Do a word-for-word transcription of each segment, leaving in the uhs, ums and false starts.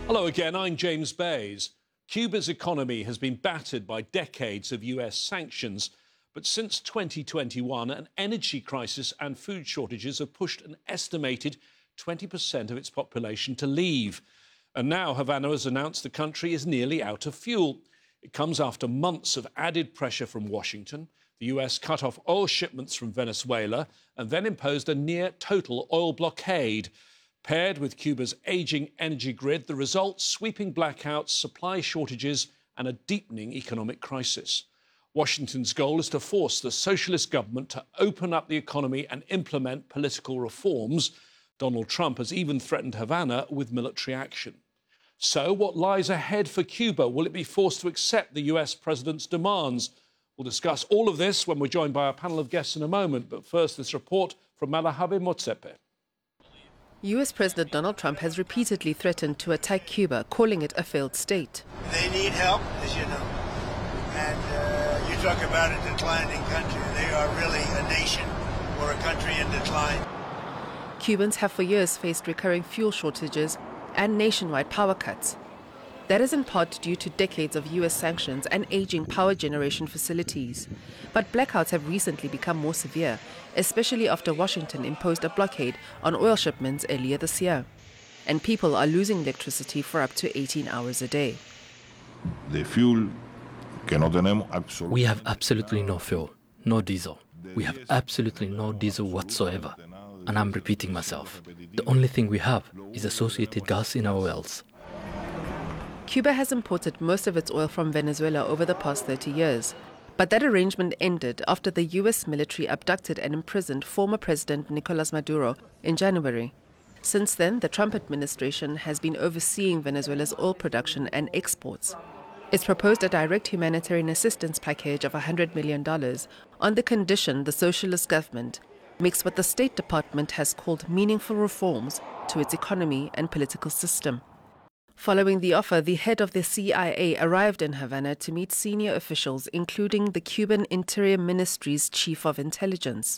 Hello again, I'm James Bays. Cuba's economy has been battered by decades of U S sanctions, but since twenty twenty-one, an energy crisis and food shortages have pushed an estimated twenty percent of its population to leave. And now Havana has announced the country is nearly out of fuel. It comes after months of added pressure from Washington. The U S cut off oil shipments from Venezuela and then imposed a near-total oil blockade. Paired with Cuba's ageing energy grid, the result, sweeping blackouts, supply shortages and a deepening economic crisis. Washington's goal is to force the socialist government to open up the economy and implement political reforms. Donald Trump has even threatened Havana with military action. So what lies ahead for Cuba? Will it be forced to accept the U S president's demands? We'll discuss all of this when we're joined by our panel of guests in a moment. But first, this report from Malahabe Motsepe. U S President Donald Trump has repeatedly threatened to attack Cuba, calling it a failed state. They need help, as you know. And uh, you talk about a declining country. They are really a nation or a country in decline. Cubans have for years faced recurring fuel shortages and nationwide power cuts. That is in part due to decades of U S sanctions and aging power generation facilities. But blackouts have recently become more severe, especially after Washington imposed a blockade on oil shipments earlier this year. And people are losing electricity for up to eighteen hours a day. The fuel que no tenemos absolutely. We have absolutely no fuel, no diesel. We have absolutely no diesel whatsoever. And I'm repeating myself. The only thing we have is associated gas in our wells. Cuba has imported most of its oil from Venezuela over the past thirty years. But that arrangement ended after the U S military abducted and imprisoned former President Nicolas Maduro in January. Since then, the Trump administration has been overseeing Venezuela's oil production and exports. It's proposed a direct humanitarian assistance package of one hundred million dollars on the condition the socialist government makes what the State Department has called meaningful reforms to its economy and political system. Following the offer, the head of the C I A arrived in Havana to meet senior officials, including the Cuban Interior Ministry's chief of intelligence.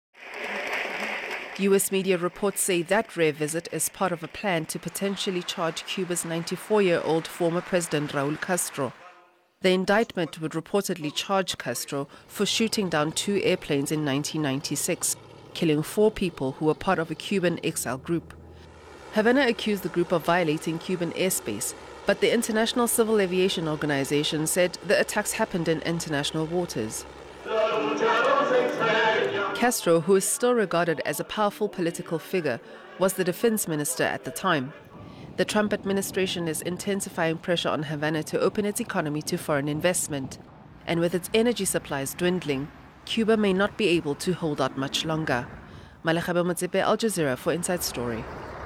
U S media reports say that rare visit is part of a plan to potentially charge Cuba's ninety-four-year-old former president Raul Castro. The indictment would reportedly charge Castro for shooting down two airplanes in nineteen ninety-six, killing four people who were part of a Cuban exile group. Havana accused the group of violating Cuban airspace, but the International Civil Aviation Organization said the attacks happened in international waters. Castro, who is still regarded as a powerful political figure, was the defense minister at the time. The Trump administration is intensifying pressure on Havana to open its economy to foreign investment. And with its energy supplies dwindling, Cuba may not be able to hold out much longer. Malahabe Motsepe, Al Jazeera for Inside Story.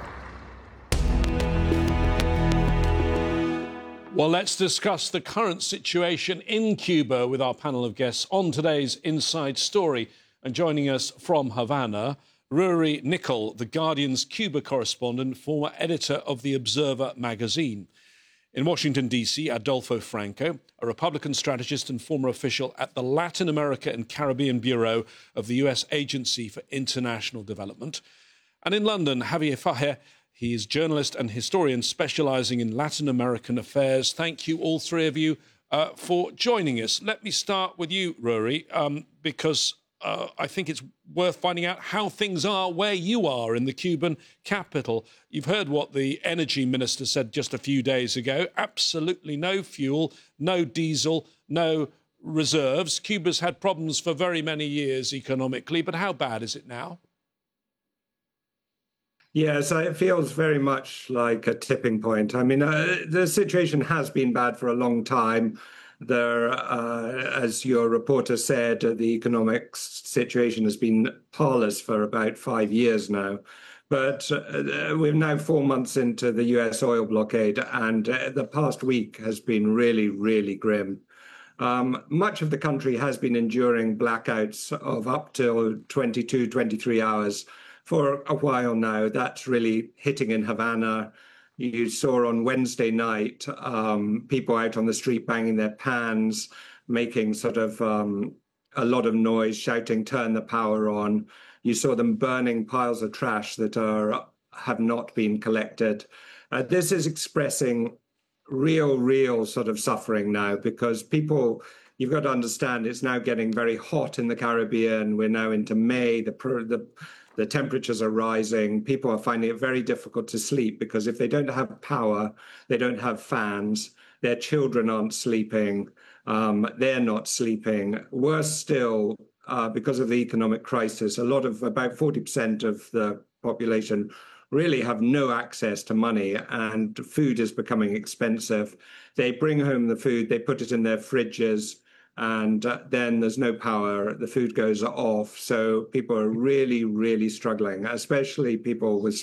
Well, let's discuss the current situation in Cuba with our panel of guests on today's Inside Story. And joining us from Havana, Rory Nicol, The Guardian's Cuba correspondent, former editor of The Observer magazine. In Washington, D C, Adolfo Franco, a Republican strategist and former official at the Latin America and Caribbean Bureau of the U S Agency for International Development. And in London, Javier Fajer. He is journalist and historian specialising in Latin American affairs. Thank you, all three of you, uh, for joining us. Let me start with you, Rory, um, because uh, I think it's worth finding out how things are where you are in the Cuban capital. You've heard what the energy minister said just a few days ago. Absolutely no fuel, no diesel, no reserves. Cuba's had problems for very many years economically, but how bad is it now? Yes, it feels very much like a tipping point. I mean, uh, the situation has been bad for a long time. There, uh, as your reporter said, uh, the economic situation has been parlous for about five years now. But uh, we're now four months into the U S oil blockade, and uh, the past week has been really, really grim. Um, much of the country has been enduring blackouts of up till twenty-two, twenty-three hours. For a while now. That's really hitting in Havana. You saw on Wednesday night um, people out on the street banging their pans, making sort of um, a lot of noise, shouting, turn the power on. You saw them burning piles of trash that are have not been collected. Uh, this is expressing real, real sort of suffering now, because people, you've got to understand, it's now getting very hot in the Caribbean. We're now into May. The, the, the temperatures are rising. People are finding it very difficult to sleep, because if they don't have power, they don't have fans, their children aren't sleeping, um, they're not sleeping. Worse still, uh, because of the economic crisis, a lot of, about forty percent of the population really have no access to money, and food is becoming expensive. They bring home the food, they put it in their fridges, and uh, then there's no power, the food goes off. So people are really, really struggling, especially people with